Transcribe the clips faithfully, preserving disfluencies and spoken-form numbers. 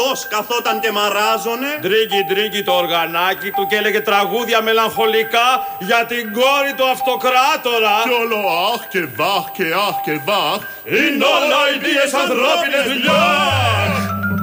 Πώς καθόταν και μαράζωνε. Ντρίγκι ντρίγκι το οργανάκι του και έλεγε τραγούδια μελαγχολικά για την κόρη του αυτοκράτορα. Κι όλο αχ και βαχ και αχ και βαχ. Είναι όλα ιδίες ανθρώπινες δουλειές.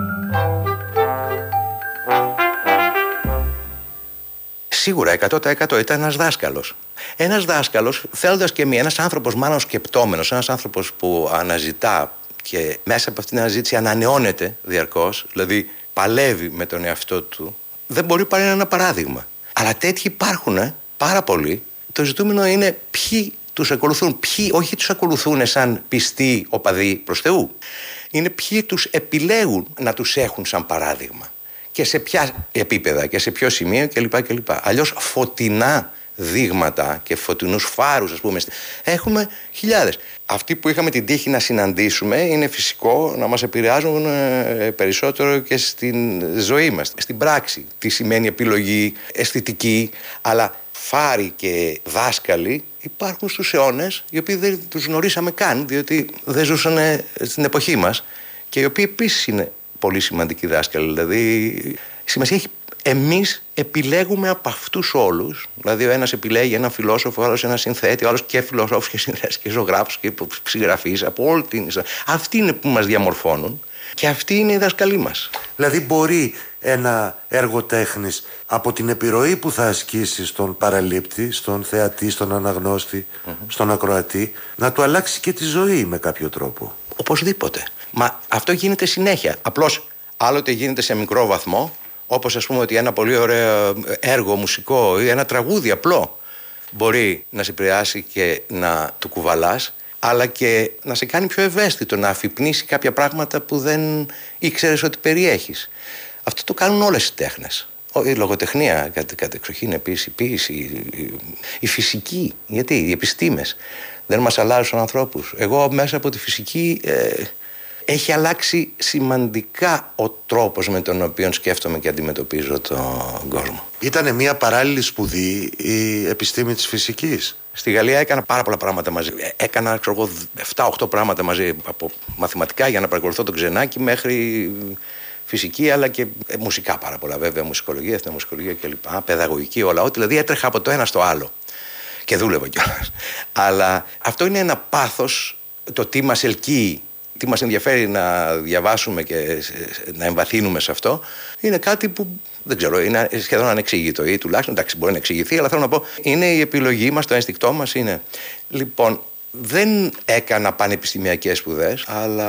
Σίγουρα εκατό τοις εκατό ήταν ένας δάσκαλος. Ένας δάσκαλος, θέλοντας και μία, ένας άνθρωπος μάλλον σκεπτόμενος, ένας άνθρωπος που αναζητά και μέσα από αυτήν την αναζήτηση ανανεώνεται διαρκώς, δηλαδή παλεύει με τον εαυτό του, δεν μπορεί παρά να είναι ένα παράδειγμα. Αλλά τέτοιοι υπάρχουν ε, πάρα πολλοί. Το ζητούμενο είναι ποιοι τους ακολουθούν, ποιοι όχι τους ακολουθούν σαν πιστοί οπαδοί προς Θεού. Είναι ποιοι τους επιλέγουν να τους έχουν σαν παράδειγμα. Και σε ποια επίπεδα και σε ποιο σημείο κλπ. κλπ. Αλλιώς φωτεινά δείγματα και φωτεινούς φάρους, ας πούμε, έχουμε χιλιάδες. Αυτοί που είχαμε την τύχη να συναντήσουμε είναι φυσικό να μας επηρεάζουν περισσότερο και στην ζωή μας, στην πράξη. Τι σημαίνει επιλογή, αισθητική, αλλά φάροι και δάσκαλοι υπάρχουν στους αιώνες, οι οποίοι δεν τους γνωρίσαμε καν, διότι δεν ζούσαν στην εποχή μας και οι οποίοι επίσης είναι πολύ σημαντικοί δάσκαλοι. Δηλαδή, σημασία έχει εμείς επιλέγουμε από αυτούς όλους. Δηλαδή, ο ένας επιλέγει έναν φιλόσοφο, ο άλλος έναν συνθέτη, ο άλλος και φιλόσοφος και συνθέτης και ζωγράφος και συγγραφείς από όλη την. Αυτοί είναι που μας διαμορφώνουν και αυτοί είναι οι δάσκαλοι μας. Δηλαδή, μπορεί ένα έργο τέχνης από την επιρροή που θα ασκήσει στον παραλήπτη, στον θεατή, στον αναγνώστη, mm-hmm. στον ακροατή, να του αλλάξει και τη ζωή με κάποιο τρόπο. Οπωσδήποτε. Μα αυτό γίνεται συνέχεια. Απλώς άλλοτε γίνεται σε μικρό βαθμό, όπως ας πούμε ότι ένα πολύ ωραίο έργο μουσικό ή ένα τραγούδι απλό μπορεί να σε επηρεάσει και να του κουβαλάς, αλλά και να σε κάνει πιο ευαίσθητο, να αφυπνίσει κάποια πράγματα που δεν ήξερες ότι περιέχεις. Αυτό το κάνουν όλες οι τέχνες. Η λογοτεχνία, κατ' εξοχήν επίσης, η ποίηση, η, η φυσική. Γιατί οι επιστήμες δεν μας αλλάζουν ανθρώπους. Εγώ μέσα από τη φυσική ε, έχει αλλάξει σημαντικά ο τρόπος με τον οποίο σκέφτομαι και αντιμετωπίζω τον κόσμο. Ήτανε μια παράλληλη σπουδή η επιστήμη της φυσικής. Στη Γαλλία έκανα πάρα πολλά πράγματα μαζί. Έκανα επτά οκτώ πράγματα μαζί, από μαθηματικά για να παρακολουθώ τον Ξενάκη μέχρι φυσική, αλλά και μουσικά πάρα πολλά. Βέβαια, μουσικολογία, εθνομουσικολογία κλπ. Παιδαγωγική, όλα. Ό,τι δηλαδή έτρεχα από το ένα στο άλλο. Και δούλευα κιόλας. Αλλά αυτό είναι ένα πάθος, το τι μας ελκύει, τι μας ενδιαφέρει να διαβάσουμε και να εμβαθύνουμε σε αυτό, είναι κάτι που δεν ξέρω, είναι σχεδόν ανεξήγητο ή τουλάχιστον εντάξει μπορεί να εξηγηθεί, αλλά θέλω να πω είναι η επιλογή μας, το ένστικτό μας είναι. Λοιπόν, δεν έκανα πανεπιστημιακές σπουδές,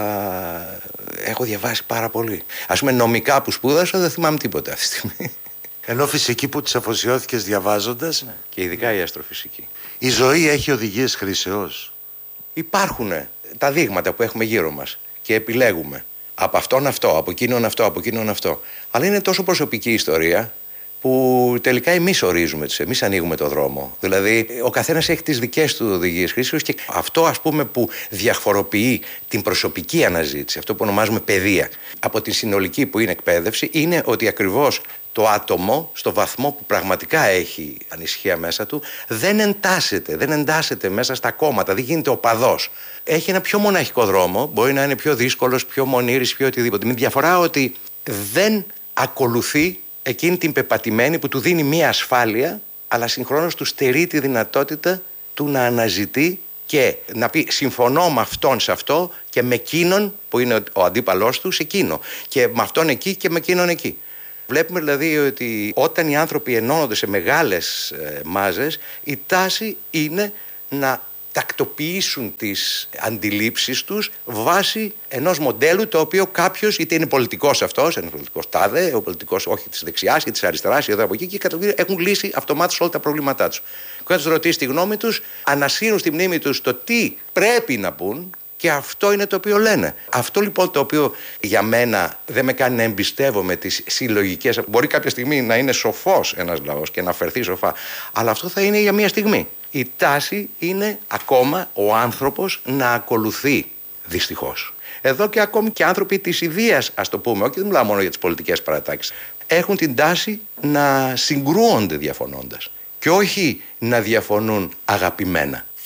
αλλά έχω διαβάσει πάρα πολύ. Ας πούμε νομικά που σπούδασα δεν θυμάμαι τίποτα αυτή τη στιγμή. Ενώ φυσική που τις αφοσιώθηκες διαβάζοντας. Ναι. Και ειδικά η αστροφυσική. Η ζωή έχει οδηγίες χρήσεως. Υπάρχουν τα δείγματα που έχουμε γύρω μας και επιλέγουμε από αυτόν αυτό, από εκείνον αυτό, από εκείνον αυτό. Αλλά είναι τόσο προσωπική ιστορία που τελικά εμείς ορίζουμε τους, εμείς ανοίγουμε το δρόμο. Δηλαδή, ο καθένας έχει τις δικές του οδηγίες χρήσεως και αυτό, ας πούμε, που διαφοροποιεί την προσωπική αναζήτηση, αυτό που ονομάζουμε παιδεία, από τη συνολική που είναι εκπαίδευση, είναι ότι ακριβώς το άτομο, στο βαθμό που πραγματικά έχει ανησυχία μέσα του, δεν εντάσσεται, δεν εντάσσεται μέσα στα κόμματα, δεν γίνεται οπαδός. Έχει ένα πιο μοναχικό δρόμο, μπορεί να είναι πιο δύσκολος, πιο μονήρης, πιο οτιδήποτε. Με διαφορά ότι δεν ακολουθεί εκείνη την πεπατημένη που του δίνει μία ασφάλεια, αλλά συγχρόνως του στερεί τη δυνατότητα του να αναζητεί και να πει συμφωνώ με αυτόν σε αυτό και με εκείνον που είναι ο αντίπαλός του σε εκείνο. Και με αυτόν εκεί και με εκείνον εκεί. Βλέπουμε δηλαδή ότι όταν οι άνθρωποι ενώνονται σε μεγάλες ε, μάζες, η τάση είναι να τακτοποιήσουν τις αντιλήψεις τους βάσει ενός μοντέλου το οποίο κάποιος, είτε είναι πολιτικός αυτός, ένας πολιτικός τάδε, ο πολιτικός όχι της δεξιάς ή της αριστεράς ή εδώ από εκεί, και έχουν λύσει αυτομάτως όλα τα προβλήματά τους. Και όταν τους ρωτήσει τη γνώμη τους, ανασύρουν στη μνήμη τους το τι πρέπει να πούν. Και αυτό είναι το οποίο λένε. Αυτό λοιπόν το οποίο για μένα δεν με κάνει να εμπιστεύομαι τις συλλογικές. Μπορεί κάποια στιγμή να είναι σοφός ένας λαός και να φερθεί σοφά, αλλά αυτό θα είναι για μία στιγμή. Η τάση είναι ακόμα ο άνθρωπος να ακολουθεί, δυστυχώς. Εδώ και ακόμη και άνθρωποι της ιδείας, ας το πούμε, όχι δεν μιλάω μόνο για τις πολιτικές παρατάξεις, έχουν την τάση να συγκρούονται διαφωνώντας και όχι να διαφωνούν αγαπημένα.